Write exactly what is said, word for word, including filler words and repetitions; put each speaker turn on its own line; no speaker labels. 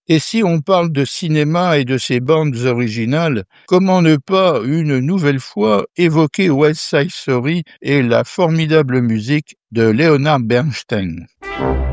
Et si on parle de cinéma et de ses bandes originales, comment ne pas, une nouvelle fois, évoquer West Side Story et la formidable musique de Leonard Bernstein?